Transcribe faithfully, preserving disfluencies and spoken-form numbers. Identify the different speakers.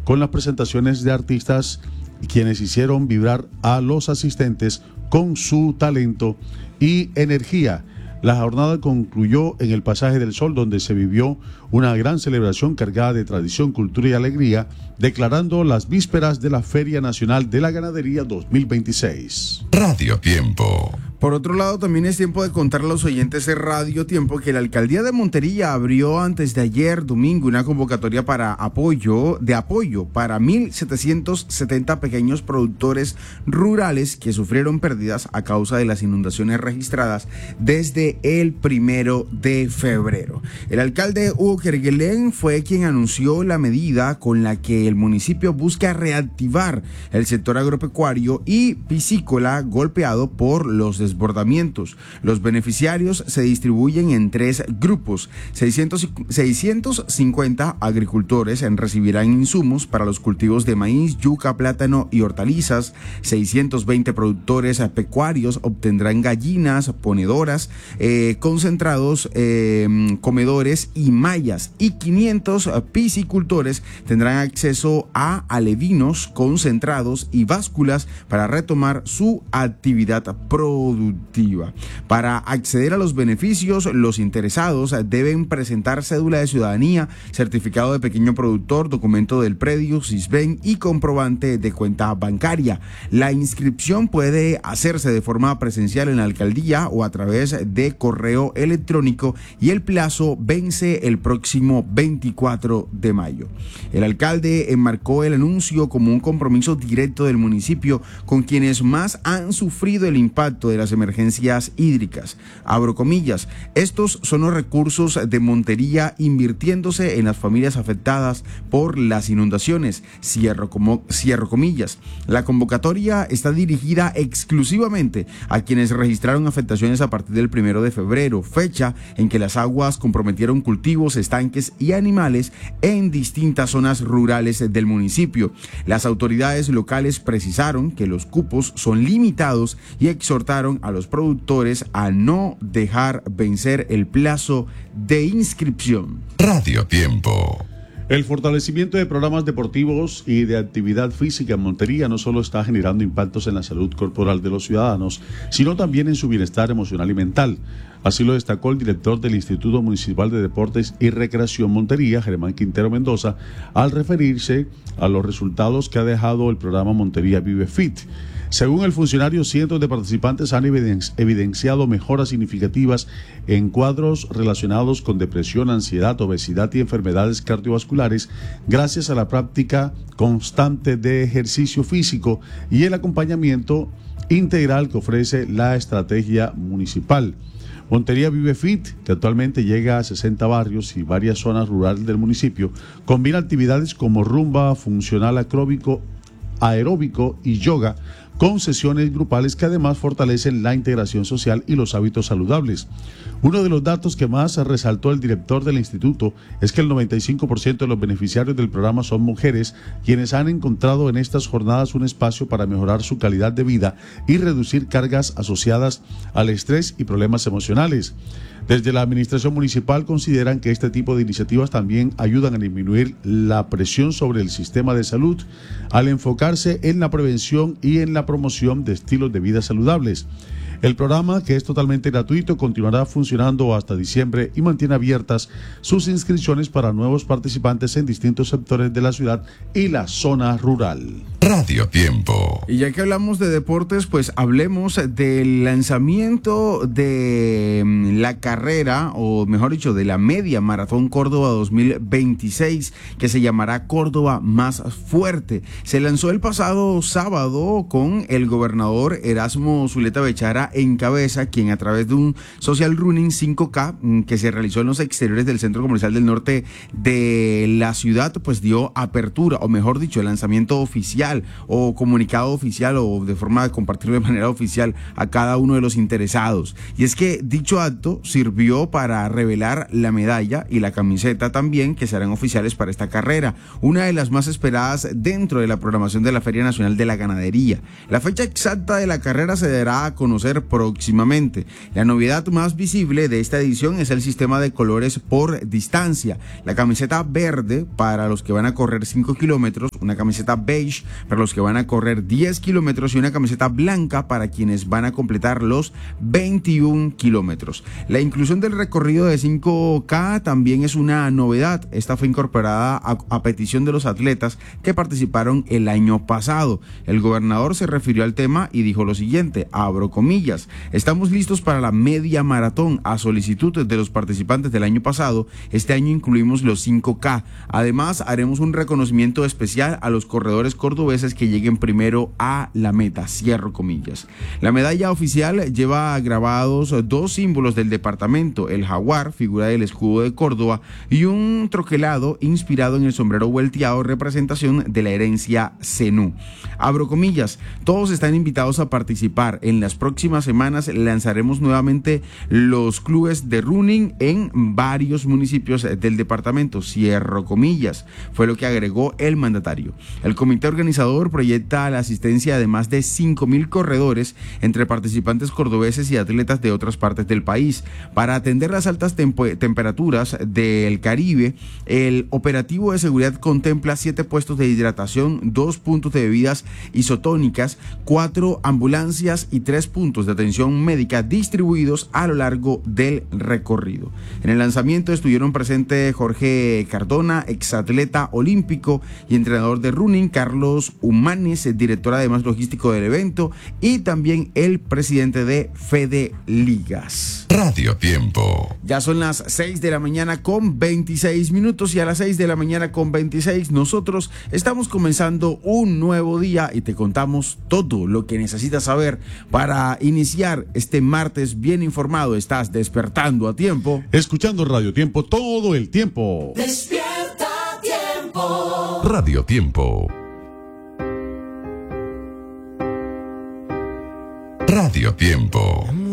Speaker 1: con las presentaciones de artistas quienes hicieron vibrar a los asistentes con su talento y energía. La jornada concluyó en el Pasaje del Sol, donde se vivió una gran celebración cargada de tradición, cultura y alegría, declarando las vísperas de la Feria Nacional de la Ganadería dos mil veintiséis.
Speaker 2: Radio Tiempo.
Speaker 3: Por otro lado, también es tiempo de contar a los oyentes de Radio Tiempo que la Alcaldía de Montería abrió antes de ayer, domingo, una convocatoria para apoyo, de apoyo para mil setecientos setenta pequeños productores rurales que sufrieron pérdidas a causa de las inundaciones registradas desde el primero de febrero. El alcalde Hugo Kerguelen fue quien anunció la medida con la que el municipio busca reactivar el sector agropecuario y piscícola golpeado por los desbordamientos. Los beneficiarios se distribuyen en tres grupos. seiscientos cincuenta agricultores recibirán insumos para los cultivos de maíz, yuca, plátano y hortalizas. seiscientos veinte productores pecuarios obtendrán gallinas ponedoras, eh, concentrados, eh, comedores y mallas. Y quinientos piscicultores tendrán acceso a alevinos concentrados y básculas para retomar su actividad productiva. Para acceder a los beneficios, los interesados deben presentar cédula de ciudadanía, certificado de pequeño productor, documento del predio, SISBEN y comprobante de cuenta bancaria. La inscripción puede hacerse de forma presencial en la alcaldía o a través de correo electrónico y el plazo vence el próximo veinticuatro de mayo. El alcalde enmarcó el anuncio como un compromiso directo del municipio con quienes más han sufrido el impacto de las emergencias hídricas. Abro comillas, estos son los recursos de Montería invirtiéndose en las familias afectadas por las inundaciones. Cierro, como, cierro comillas. La convocatoria está dirigida exclusivamente a quienes registraron afectaciones a partir del primero de febrero, fecha en que las aguas comprometieron cultivos, estanques y animales en distintas zonas rurales del municipio. Las autoridades locales precisaron que los cupos son limitados y exhortaron a los productores a no dejar vencer el plazo de inscripción.
Speaker 2: Radio Tiempo.
Speaker 1: El fortalecimiento de programas deportivos y de actividad física en Montería no solo está generando impactos en la salud corporal de los ciudadanos, sino también en su bienestar emocional y mental. Así lo destacó el director del Instituto Municipal de Deportes y Recreación Montería, Germán Quintero Mendoza, al referirse a los resultados que ha dejado el programa Montería Vive Fit. Según el funcionario, cientos de participantes han evidenciado mejoras significativas en cuadros relacionados con depresión, ansiedad, obesidad y enfermedades cardiovasculares gracias a la práctica constante de ejercicio físico y el acompañamiento integral que ofrece la estrategia municipal. Montería Vive Fit, que actualmente llega a sesenta barrios y varias zonas rurales del municipio, combina actividades como rumba, funcional acróbico, aeróbico y yoga, con sesiones grupales que además fortalecen la integración social y los hábitos saludables. Uno de los datos que más resaltó el director del instituto es que el noventa y cinco por ciento de los beneficiarios del programa son mujeres, quienes han encontrado en estas jornadas un espacio para mejorar su calidad de vida y reducir cargas asociadas al estrés y problemas emocionales. Desde la administración municipal consideran que este tipo de iniciativas también ayudan a disminuir la presión sobre el sistema de salud al enfocarse en la prevención y en la promoción de estilos de vida saludables. El programa, que es totalmente gratuito, continuará funcionando hasta diciembre y mantiene abiertas sus inscripciones para nuevos participantes en distintos sectores de la ciudad y la zona rural.
Speaker 2: Radio Tiempo.
Speaker 3: Y ya que hablamos de deportes, pues hablemos del lanzamiento de la carrera, o mejor dicho, de la media Maratón Córdoba dos mil veintiséis, que se llamará Córdoba Más Fuerte. Se lanzó el pasado sábado con el gobernador Erasmo Zuleta Bechara en cabeza, quien a través de un social running cinco K que se realizó en los exteriores del Centro Comercial del Norte de la ciudad, pues dio apertura, o mejor dicho, el lanzamiento oficial o comunicado oficial, o de forma de compartirlo de manera oficial a cada uno de los interesados. Y es que dicho acto sirvió para revelar la medalla y la camiseta también, que serán oficiales para esta carrera, una de las más esperadas dentro de la programación de la Feria Nacional de la Ganadería. La fecha exacta de la carrera se dará a conocer próximamente. La novedad más visible de esta edición es el sistema de colores por distancia. La camiseta verde para los que van a correr cinco kilómetros, una camiseta beige para los que van a correr diez kilómetros y una camiseta blanca para quienes van a completar los veintiún kilómetros. La inclusión del recorrido de cinco K también es una novedad. Esta fue incorporada a, a petición de los atletas que participaron el año pasado. El gobernador se refirió al tema y dijo lo siguiente, abro comillas, estamos listos para la media maratón. A solicitud de los participantes del año pasado, este año incluimos los cinco K. Además, haremos un reconocimiento especial a los corredores cordobeses que lleguen primero a la meta, cierro comillas. La medalla oficial lleva grabados dos símbolos del departamento, el jaguar, figura del escudo de Córdoba, y un troquelado inspirado en el sombrero volteado, representación de la herencia zenú. Abro comillas, todos están invitados a participar. En las próximas semanas lanzaremos nuevamente los clubes de running en varios municipios del departamento, cierro comillas, fue lo que agregó el mandatario. El comité organizador proyecta la asistencia de más de cinco mil corredores entre participantes cordobeses y atletas de otras partes del país. Para atender las altas temp- temperaturas del Caribe, el operativo de seguridad contempla siete puestos de hidratación, dos puntos de bebidas isotónicas, cuatro ambulancias y tres puntos de atención médica distribuidos a lo largo del recorrido. En el lanzamiento estuvieron presentes Jorge Cardona, exatleta olímpico y entrenador de running, Carlos Humanes, director además logístico del evento, y también el presidente de Fede Ligas.
Speaker 2: Radio Tiempo.
Speaker 3: Ya son las seis de la mañana con veintiséis minutos y a las seis de la mañana con veintiséis nosotros estamos comenzando un nuevo día y te contamos todo lo que necesitas saber para iniciar este martes bien informado. Estás despertando a tiempo.
Speaker 1: Escuchando Radio Tiempo todo el tiempo.
Speaker 4: Despierta Tiempo.
Speaker 2: Radio Tiempo. Radio Tiempo.